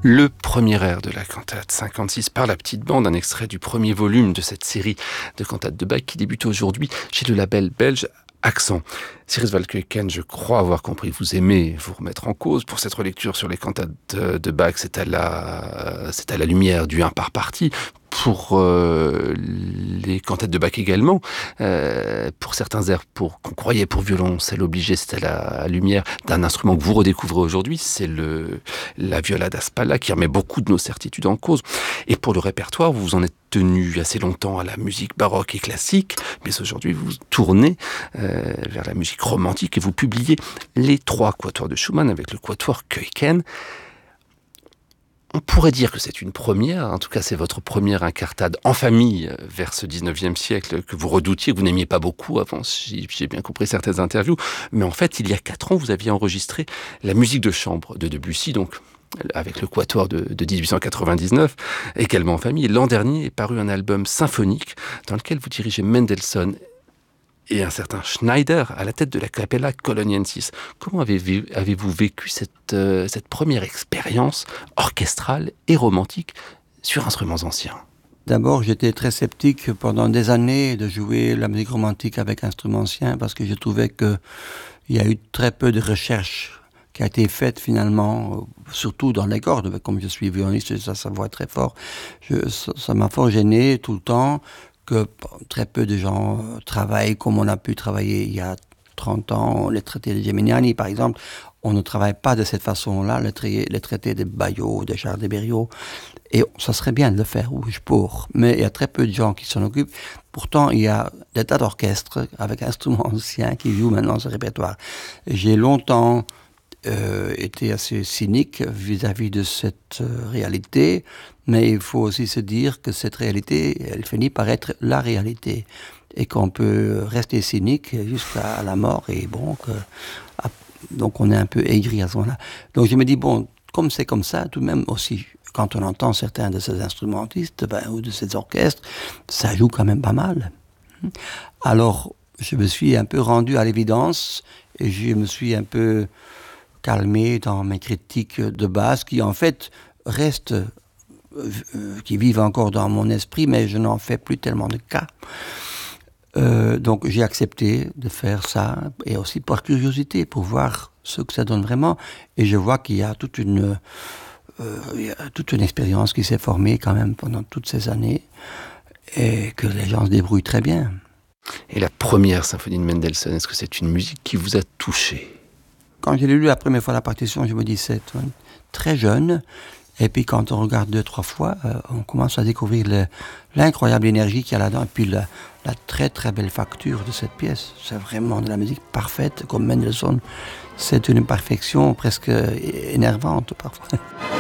Le premier air de la cantate 56 par la petite bande, un extrait du premier volume de cette série de cantates de Bach qui débute aujourd'hui chez le label belge Accent. Cyrus Valkuyken, je crois avoir compris, vous aimez vous remettre en cause pour cette relecture sur les cantates de Bach. C'est à la lumière du 1 par partie. Pour les cantates de Bach également, pour certains airs qu'on croyait pour violoncelle obligé, c'était à la lumière d'un instrument que vous redécouvrez aujourd'hui, c'est la viola da spalla qui remet beaucoup de nos certitudes en cause. Et pour le répertoire, vous vous en êtes tenu assez longtemps à la musique baroque et classique, mais aujourd'hui vous tournez vers la musique romantique et vous publiez les 3 quatuors de Schumann avec le quatuor Kuyken. On pourrait dire que c'est une première, en tout cas c'est votre première incartade en famille vers ce 19e siècle que vous redoutiez, que vous n'aimiez pas beaucoup avant, si j'ai bien compris certaines interviews, mais en fait il y a 4 ans vous aviez enregistré la musique de chambre de Debussy, donc avec le quatuor de 1899, également en famille. Et l'an dernier est paru un album symphonique dans lequel vous dirigez Mendelssohn et un certain Schneider à la tête de la Capella Coloniensis. Comment avez-vous vécu cette première expérience orchestrale et romantique sur instruments anciens ? D'abord, j'étais très sceptique pendant des années de jouer la musique romantique avec instruments anciens parce que je trouvais qu'il y a eu très peu de recherche qui a été faite finalement, surtout dans les cordes. Comme je suis violoniste, ça voit très fort. Ça m'a fort gêné tout le temps que très peu de gens travaillent comme on a pu travailler il y a 30 ans. Les traités de Geminiani, par exemple, on ne travaille pas de cette façon-là, les traités de Bayeux, de Charles de Berriot, et ça serait bien de le faire, mais il y a très peu de gens qui s'en occupent. Pourtant, il y a des tas d'orchestres avec instruments anciens qui jouent maintenant ce répertoire. J'ai longtemps été assez cynique vis-à-vis de cette réalité, mais il faut aussi se dire que cette réalité, elle finit par être la réalité, et qu'on peut rester cynique jusqu'à la mort, et donc on est un peu aigri à ce moment-là. Donc je me dis, comme c'est comme ça, tout de même aussi, quand on entend certains de ces instrumentistes ou de ces orchestres, ça joue quand même pas mal. Alors je me suis un peu rendu à l'évidence, et je me suis un peu calmé dans mes critiques de base, qui en fait restent, qui vivent encore dans mon esprit, mais je n'en fais plus tellement de cas. Donc j'ai accepté de faire ça, et aussi par curiosité, pour voir ce que ça donne vraiment. Et je vois qu'il y a toute une expérience qui s'est formée quand même pendant toutes ces années, et que les gens se débrouillent très bien. Et la première symphonie de Mendelssohn, est-ce que c'est une musique qui vous a touché ? Quand j'ai lu la première fois la partition, je me dis c'est très jeune. Et puis quand on regarde 2-3 fois, on commence à découvrir l'incroyable énergie qu'il y a là-dedans. Et puis la très très belle facture de cette pièce. C'est vraiment de la musique parfaite, comme Mendelssohn. C'est une perfection presque énervante parfois.